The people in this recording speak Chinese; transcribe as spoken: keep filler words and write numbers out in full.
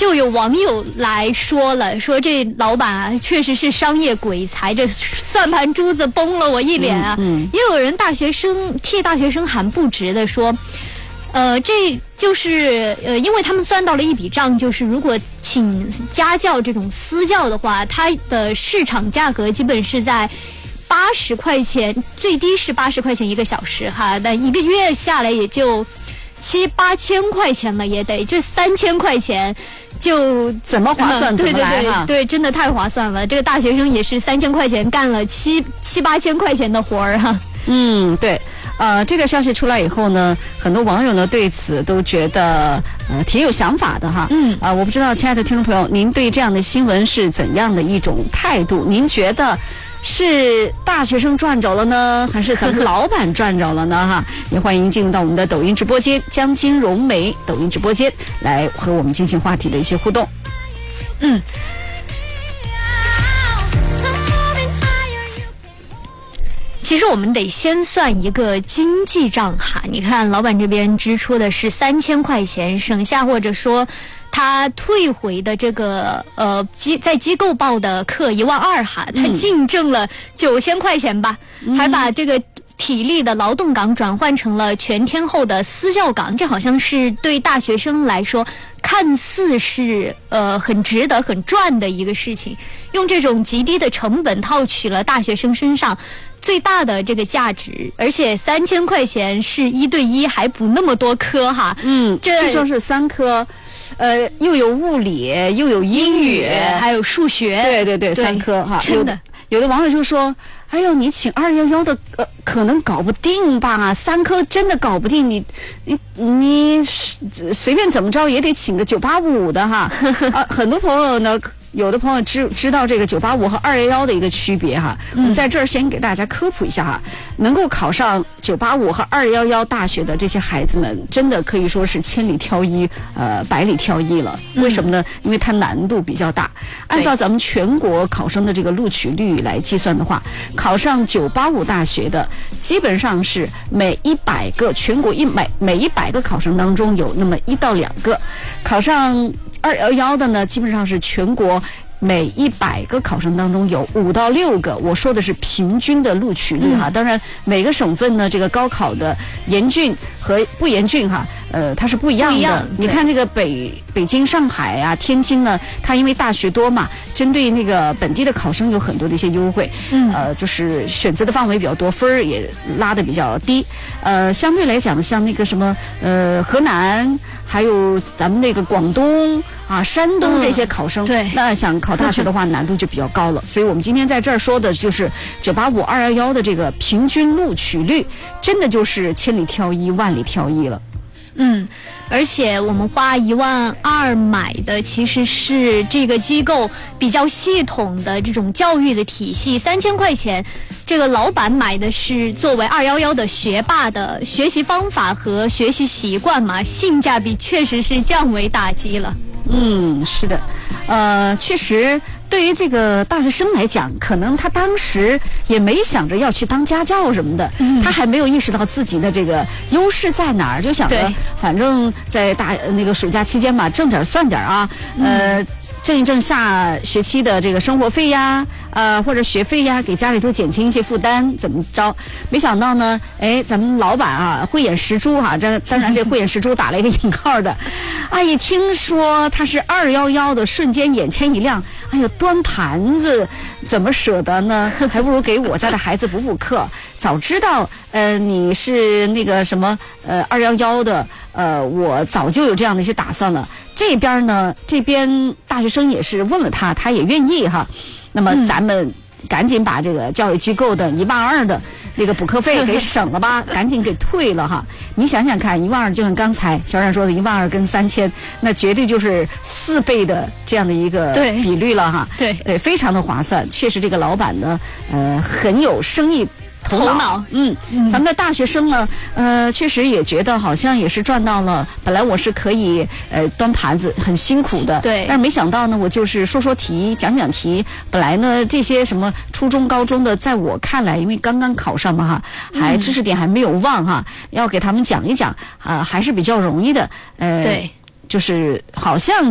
就有网友来说了，说这老板啊确实是商业鬼才，这算盘珠子崩了我一脸啊。嗯嗯、也有人大学生替大学生喊不值的说，呃，这就是呃，因为他们算到了一笔账，就是如果请家教这种私教的话，它的市场价格基本是在八十块钱，最低是八十块钱一个小时哈，但一个月下来也就七八千块钱了，也得这三千块钱就怎么划算、嗯、怎么来哈？ 对对对，真的太划算了。这个大学生也是三千块钱干了七七八千块钱的活儿哈。 嗯，对。呃，这个消息出来以后呢，很多网友呢对此都觉得呃挺有想法的哈。嗯，啊、呃，我不知道亲爱的听众朋友，您对这样的新闻是怎样的一种态度？您觉得是大学生赚着了呢，还是咱们老板赚着了呢？哈，也欢迎进入到我们的抖音直播间江金融美抖音直播间来和我们进行话题的一些互动。 嗯。其实我们得先算一个经济账哈，你看老板这边支出的是三千块钱，省下或者说他退回的这个呃机在机构报的课一万二哈，他净挣了九千块钱吧，嗯、还把这个体力的劳动岗转换成了全天候的私教岗，这好像是对大学生来说看似是呃很值得很赚的一个事情，用这种极低的成本套取了大学生身上最大的这个价值，而且三千块钱是一对一，还补那么多科哈。 嗯，这据说是三科，呃，又有物理，又有英语， 还有数学。 对对对，三科哈。 真的， 有的网友就说：“哎呦，你请二幺幺的，呃，可能搞不定吧？三科真的搞不定，你你你随便怎么着也得请个九八五的哈。”啊，很多朋友呢。有的朋友知知道这个九八五和二幺幺的一个区别哈，嗯、我们在这儿先给大家科普一下哈。能够考上九八五和二幺幺大学的这些孩子们，真的可以说是千里挑一，呃，百里挑一了。为什么呢？因为它难度比较大。按照咱们全国考生的这个录取率来计算的话，考上九八五大学的，基本上是每一百个全国一每每一百个考生当中有那么一到两个考上。二幺幺的呢，基本上是全国每一百个考生当中有五到六个，我说的是平均的录取率哈。嗯、当然，每个省份呢，这个高考的严峻和不严峻哈，呃，它是不一样的。 不一样你看这个北北京、上海啊、天津呢，它因为大学多嘛，针对那个本地的考生有很多的一些优惠，嗯，呃，就是选择的范围比较多，分儿也拉得比较低。呃，相对来讲，像那个什么呃河南。还有咱们那个广东啊、山东这些考生，嗯、 对， 那想考大学的话，难度就比较高了。所以我们今天在这儿说的就是九八五、二幺幺的这个平均录取率，真的就是千里挑一、万里挑一了。 嗯，而且我们花一万二买的其实是这个机构比较系统的这种教育的体系，三千块钱，这个老板买的是作为二幺幺的学霸的学习方法和学习习惯嘛，性价比确实是降为打击了。 嗯，是的，呃，确实。对于这个大学生来讲，可能他当时也没想着要去当家教什么的，嗯、他还没有意识到自己的这个优势在哪儿，就想着反正在大那个暑假期间嘛，挣点算点啊，嗯、呃。挣一挣下学期的这个生活费呀，呃或者学费呀，给家里头减轻一些负担，怎么着？没想到呢，哎，咱们老板啊，慧眼识珠哈，这当然这慧眼识珠打了一个引号的，哎，一听说他是二幺幺的，瞬间眼前一亮，哎呀，端盘子怎么舍得呢？还不如给我家的孩子补补课。早知道，呃，你是那个什么，呃，二幺幺的，呃，我早就有这样的一些打算了。这边呢，这边大学生也是问了他，他也愿意哈。那么咱们赶紧把这个教育机构的一万二的那个补课费给省了吧，赶紧给退了哈。你想想看，一万二就像刚才小冉说的，一万二跟三千，那绝对就是四倍的这样的一个比率了哈。 对， 呃，非常的划算。确实，这个老板呢，呃，很有生意。头脑， 头脑嗯，嗯咱们的大学生呢，呃，确实也觉得好像也是赚到了。本来我是可以呃端盘子，很辛苦的， 对， 但是没想到呢，我就是说说题，讲讲题。本来呢，这些什么初中、高中的，在我看来，因为刚刚考上嘛哈，还知识点还没有忘哈，嗯、要给他们讲一讲啊、呃，还是比较容易的。呃， 对， 就是好像。